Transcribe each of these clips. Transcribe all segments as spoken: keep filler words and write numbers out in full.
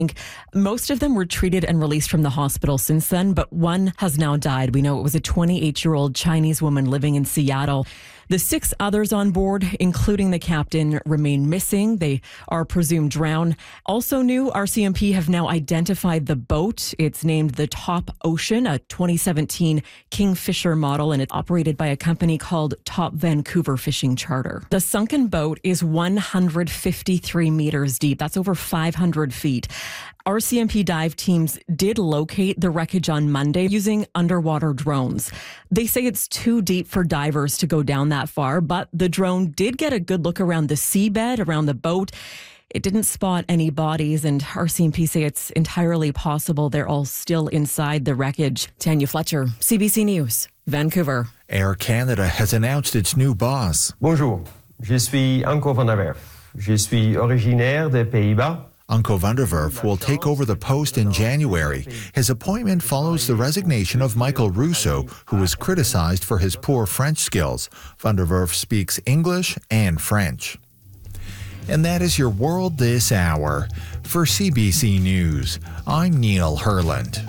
Most of them were treated and released from the hospital since then, but one has now died. We know it was a twenty-eight-year-old Chinese woman living in Seattle. The six others on board, including the captain, remain missing. They are presumed drowned. Also new, R C M P have now identified the boat. It's named the Top Ocean, a twenty seventeen Kingfisher model, and it's operated by a company called Top Vancouver Fishing Charter. The sunken boat is one hundred fifty-three meters deep. That's over five hundred feet. R C M P dive teams did locate the wreckage on Monday using underwater drones. They say it's too deep for divers to go down that far, but the drone did get a good look around the seabed, around the boat. It didn't spot any bodies, and R C M P say it's entirely possible they're all still inside the wreckage. Tanya Fletcher, C B C News, Vancouver. Air Canada has announced its new boss. Bonjour, je suis Anko van der Werf. Je suis originaire des Pays-Bas. Anko van der Werf will take over the post in January. His appointment follows the resignation of Michael Russo, who was criticized for his poor French skills. Van der Werf speaks English and French. And that is your world this hour. For C B C News, I'm Neil Herland.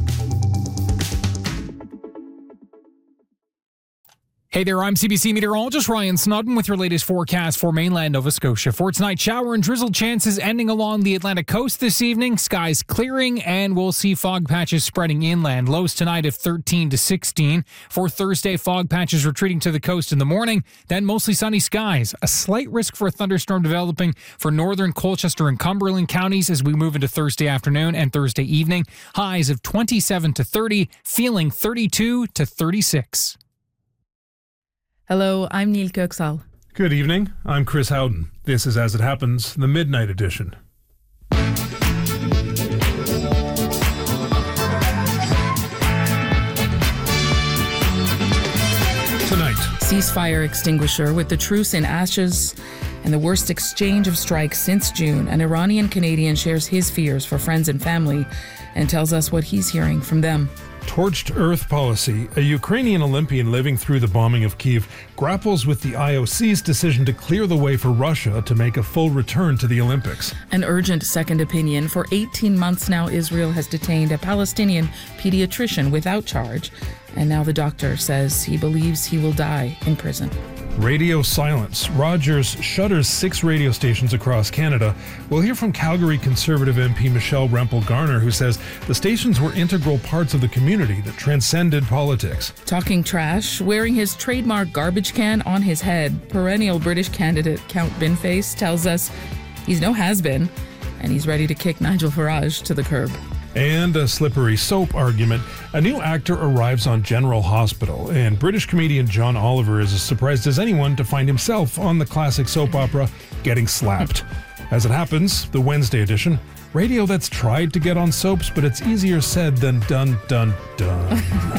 Hey there, I'm C B C meteorologist Ryan Snodden with your latest forecast for mainland Nova Scotia. For tonight, shower and drizzle chances ending along the Atlantic coast this evening. Skies clearing, and we'll see fog patches spreading inland. Lows tonight of thirteen to sixteen. For Thursday, fog patches retreating to the coast in the morning. Then mostly sunny skies. A slight risk for a thunderstorm developing for northern Colchester and Cumberland counties as we move into Thursday afternoon and Thursday evening. Highs of twenty-seven to thirty, feeling thirty-two to thirty-six. Hello, I'm Neil Köksal. Good evening, I'm Chris Howden. This is As It Happens, the Midnight Edition. Tonight. Ceasefire extinguisher with the truce in ashes and the worst exchange of strikes since June. An Iranian Canadian shares his fears for friends and family and tells us what he's hearing from them. Torched Earth policy. A Ukrainian Olympian living through the bombing of Kyiv grapples with the I O C's decision to clear the way for Russia to make a full return to the Olympics. An urgent second opinion. For eighteen months now, Israel has detained a Palestinian pediatrician without charge. And now the doctor says he believes he will die in prison. Radio silence. Rogers shutters six radio stations across Canada. We'll hear from Calgary Conservative M P Michelle Rempel-Garner, who says the stations were integral parts of the community that transcended politics. Talking trash, wearing his trademark garbage can on his head, perennial British candidate Count Binface tells us he's no has-been, and he's ready to kick Nigel Farage to the curb. And a slippery soap argument. A new actor arrives on General Hospital, and British comedian John Oliver is as surprised as anyone to find himself on the classic soap opera Getting Slapped. As It Happens, the Wednesday edition, radio that's tried to get on soaps, but it's easier said than done, done, done.